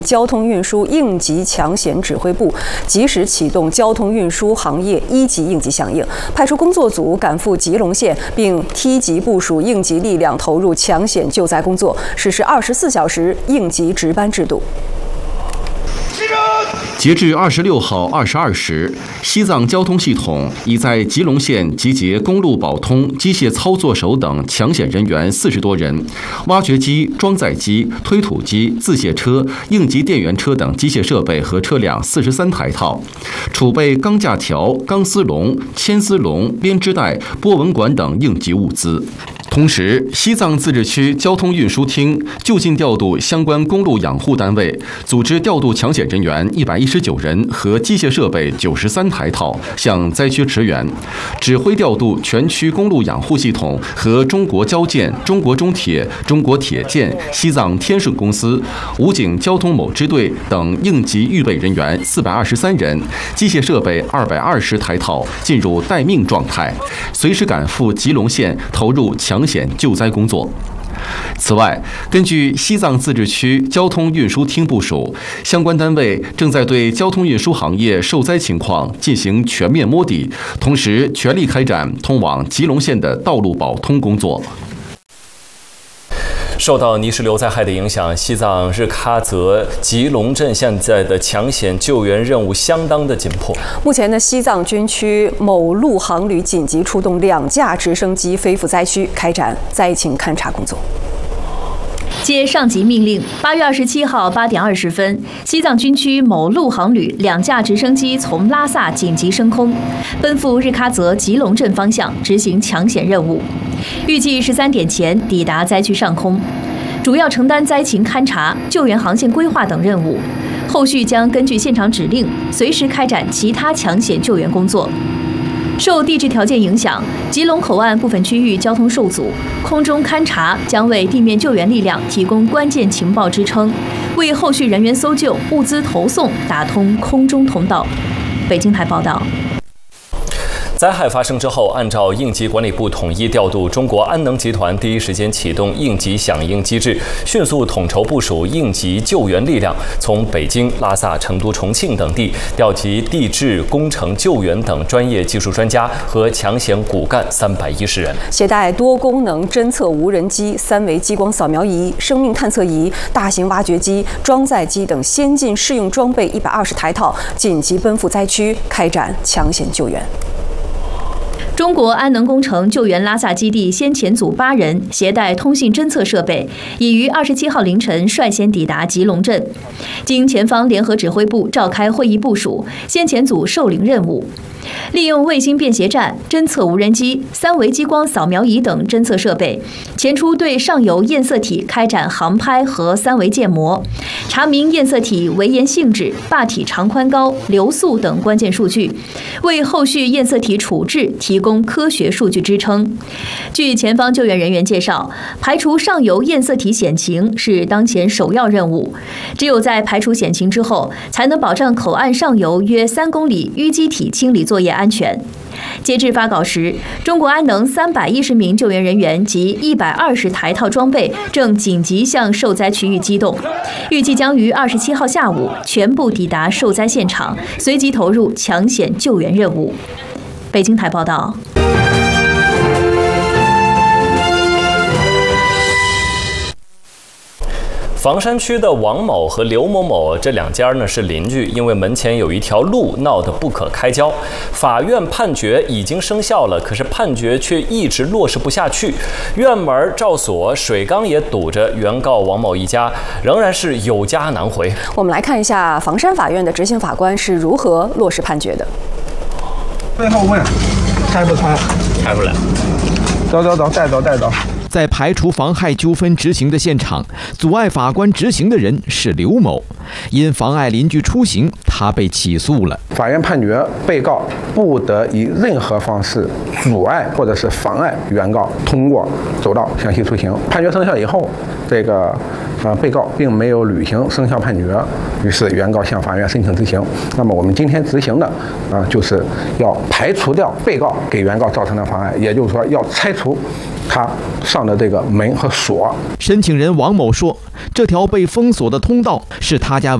交通运输应急抢险指挥部及时启动交通运输行业1级应急响应，派出工作组赶赴吉隆县，并梯级部署应急力量投入抢险救灾工作，实施24小时应急值班制度。 截至26号22时，西藏交通系统已在吉隆县集结公路保通、机械操作手等抢险人员40多人，挖掘机、装载机、推土机、自卸车、应急电源车等机械设备和车辆43台套，储备钢架条、钢丝笼、铅丝笼、编织袋、波纹管等应急物资。 同时，西藏自治区交通运输厅就近调度相关公路养护单位，组织调度抢险人员119人和机械设备93台套向灾区驰援，指挥调度全区公路养护系统和中国交建、中国中铁、中国铁建、西藏天顺公司、武警交通某支队等应急预备人员423人，机械设备220台套进入待命状态，随时赶赴吉隆县投入抢险救灾工作。此外，根据西藏自治区交通运输厅部署，相关单位正在对交通运输行业受灾情况进行全面摸底，同时全力开展通往吉隆县的道路保通工作。 受到泥石流灾害的影响，西藏日喀则吉隆镇现在的抢险救援任务相当的紧迫。 目前呢，西藏军区某路航旅紧急出动2架直升机飞赴灾区，开展灾情勘察工作。 接上级命令，8月27号8点20分，西藏军区某路航旅2架直升机从拉萨紧急升空，奔赴日喀则吉隆镇方向执行抢险任务，预计13点前抵达灾区上空，主要承担灾情勘察、救援航线规划等任务，后续将根据现场指令，随时开展其他抢险救援工作。 受地质条件影响，吉隆口岸部分区域交通受阻，空中勘察将为地面救援力量提供关键情报支撑，为后续人员搜救、物资投送打通空中通道。北京台报道。 灾害发生之后，按照应急管理部统一调度，中国安能集团第一时间启动应急响应机制，迅速统筹部署应急救援力量，从北京、拉萨、成都、重庆等地调集地质、工程、救援等专业技术专家和抢险骨干310人， 携带多功能侦测无人机、3维激光扫描仪、生命探测仪、大型挖掘机、装载机等先进适用装备120台套，紧急奔赴灾区，开展抢险救援。 中国安能工程救援拉萨基地先遣组8人携带通信侦测设备，已于27号凌晨率先抵达吉隆镇。经前方联合指挥部召开会议部署，先遣组受领任务，利用卫星便携站、侦测无人机、3维激光扫描仪等侦测设备，前出对上游验色体开展航拍和3维建模，查明验色体围岩性质、坝体长宽高、流速等关键数据，为后续验色体处置提供科学数据支撑。据前方救援人员介绍，排除上游验色体险情是当前首要任务，只有在排除险情之后，才能保障口岸上游约3公里淤积体清理作业安全。截至发稿时，中国安能310名救援人员及120台套装备正紧急向受灾区域机动，预计将于27号下午全部抵达受灾现场，随即投入抢险救援任务。北京台报道。 房山区的王某和刘某某这2家呢是邻居，因为门前有一条路闹得不可开交，法院判决已经生效了，可是判决却一直落实不下去，院门照锁，水缸也堵着，原告王某一家仍然是有家难回。 我们来看一下房山法院的执行法官是如何落实判决的。 最后问，开不开？ 开不了。 走，带走。 在排除妨害纠纷执行的现场，阻碍法官执行的人是刘某，因妨碍邻居出行，他被起诉了。 法院判决被告不得以任何方式阻碍或者是妨碍原告通过走道向西出行。判决生效以后，这个被告并没有履行生效判决，于是原告向法院申请执行。那么我们今天执行的就是要排除掉被告给原告造成的妨碍，也就是说要拆除他上的这个门和锁。 申请人王某说，这条被封锁的通道是他家